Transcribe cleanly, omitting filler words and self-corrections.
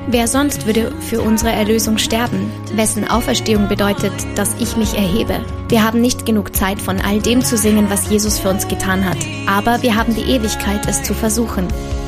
Wer sonst würde für unsere Erlösung sterben? Wessen Auferstehung bedeutet, dass ich mich erhebe? Wir haben nicht genug Zeit, von all dem zu singen, was Jesus für uns getan hat. Aber wir haben die Ewigkeit, es zu versuchen.